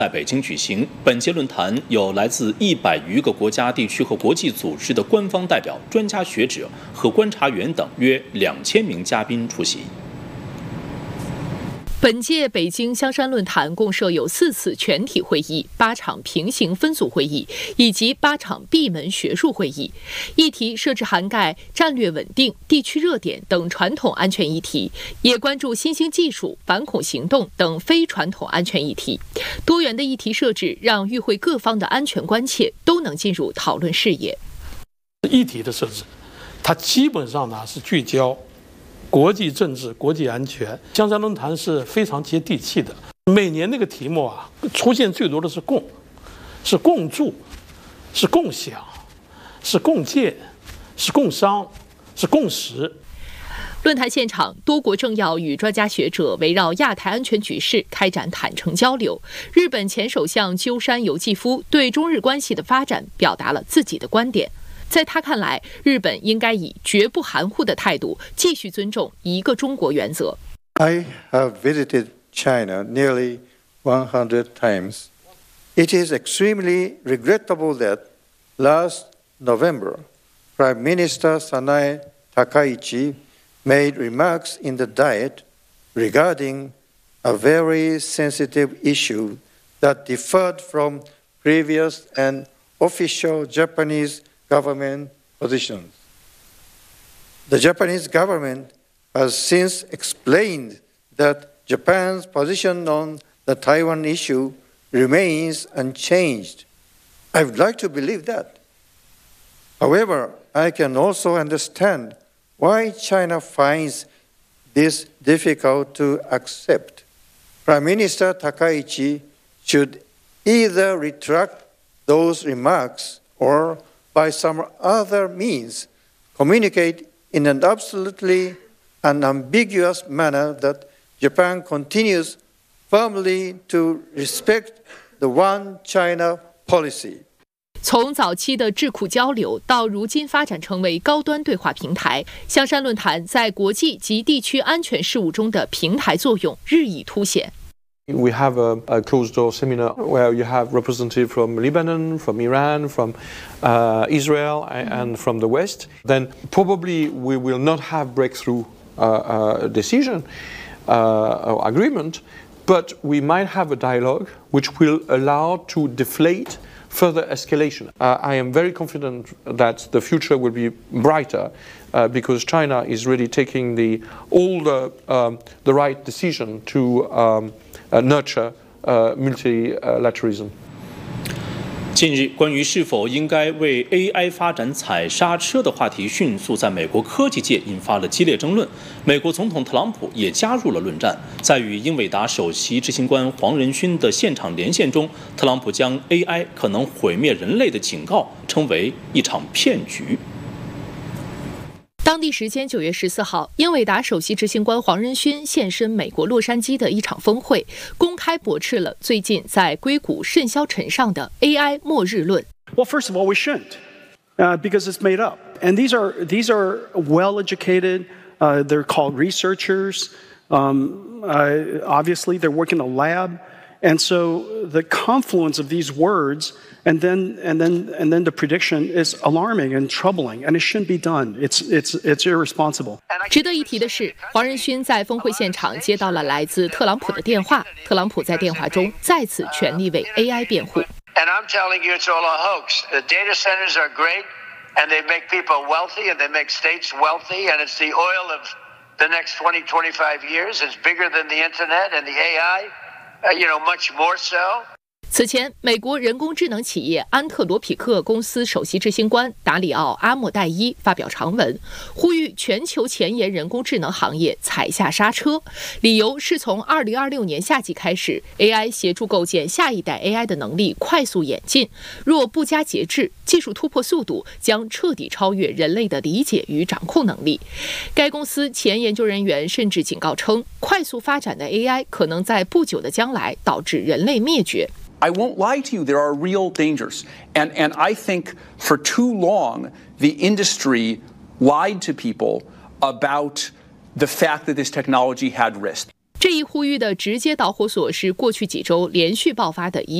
在北京举行。本届论坛有来自100余个国家、地区和国际组织的官方代表、专家学者和观察员等约2000名嘉宾出席。 本届北京香山论坛共设有4次全体会议、8场平行分组会议以及8场闭门学术会议，议题设置涵盖战略稳定、地区热点等传统安全议题，也关注新兴技术、反恐行动等非传统安全议题。多元的议题设置让与会各方的安全关切都能进入讨论视野。 议题的设置，它基本上呢是聚焦国际政治、国际安全。香山论坛是非常接地气的。每年那个题目啊，出现最多的是共，是共筑，是共享，是共建，是共商，是共识。 论坛现场，多国政要与专家学者围绕亚太安全局势开展坦诚交流。日本前首相鸠山由纪夫对中日关系的发展表达了自己的观点。在他看来，日本应该以绝不含糊的态度继续尊重一个中国原则。 I have visited China nearly 100 times. It is extremely regrettable that last November, Prime Minister Sanae Takaichi made remarks in the Diet regarding a very sensitive issue that differed from previous and official Japanese government positions. The Japanese government has since explained that Japan's position on the Taiwan issue remains unchanged. I would like to believe that. However, I can also understand why China finds this difficult to accept. Prime Minister Takaichi should either retract those remarks or by some other means, communicate in an absolutely unambiguous manner that Japan continues firmly to respect the One China policy. 从早期的智库交流到如今发展成为高端对话平台，香山论坛在国际及地区安全事务中的平台作用日益凸显。 We have a closed-door seminar where you have representatives from Lebanon, from Iran, from Israel, and from the West. Then probably we will not have breakthrough decision or agreement, but we might have a dialogue which will allow to deflate further escalation. I am very confident that the future will be brighter because China is really taking all the right decision to nurture multilateralism. 近日，关于是否应该为 AI 发展踩刹车的话题迅速在美国科技界引发了激烈争论。美国总统特朗普也加入了论战。在与英伟达首席执行官黄仁勋的现场连线中，特朗普将 AI 可能毁灭人类的警告称为一场骗局。 当地时间9月14号，英伟达首席执行官黄仁勋现身美国洛杉矶的一场峰会，公开驳斥了最近在硅谷甚嚣尘上的 AI 末日论。 Well, first of all, we shouldn't, because it's made up. And these are well-educated. They're called researchers. Obviously, they're working in a lab, and so the confluence of these words. And then the prediction is alarming and troubling, and it shouldn't be done. It's irresponsible. 值得一提的是，黄仁勋在峰会现场接到了来自特朗普的电话，特朗普在电话中再次全力为 AI 辩护。 And I'm telling you, it's all a hoax. The data centers are great, and they make people wealthy, and they make states wealthy, and it's the oil of the next 20, 25 years. It's bigger than the internet and the AI, much more so. 此前，美国人工智能企业安特罗匹克公司首席执行官达里奥·阿莫代伊发表长文，呼吁全球前沿人工智能行业踩下刹车。理由是从2026年夏季开始 ，AI 协助构建下一代 AI 的能力快速演进，若不加节制，技术突破速度将彻底超越人类的理解与掌控能力。该公司前研究人员甚至警告称，快速发展的 AI 可能在不久的将来导致人类灭绝。 I won't lie to you, there are real dangers. And I think for too long, the industry lied to people about the fact that this technology had risk. 这一呼吁的直接导火索是过去几周连续爆发的